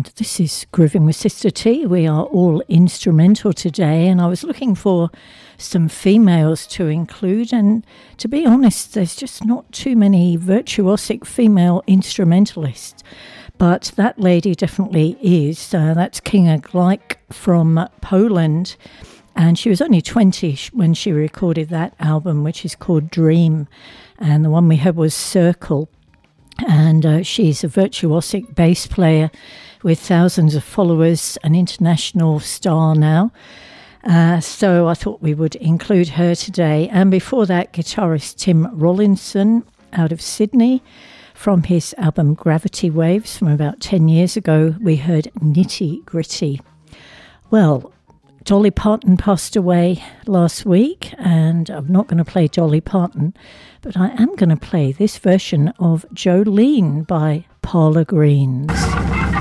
and this is Grooving with Sister T. We are all instrumental today, and I was looking for some females to include, and to be honest, there's just not too many virtuosic female instrumentalists, but that lady definitely is. That's Kinga Gleich from Poland, and she was only 20 when she recorded that album, which is called Dream, and the one we heard was Circle. And she's a virtuosic bass player with thousands of followers, an international star now. So I thought we would include her today. And before that, guitarist Tim Rollinson out of Sydney. From his album Gravity Waves from about 10 years ago, we heard Nitty Gritty. Well, Dolly Parton passed away last week, and I'm not going to play Dolly Parton, but I am going to play this version of Jolene by Paula Greens.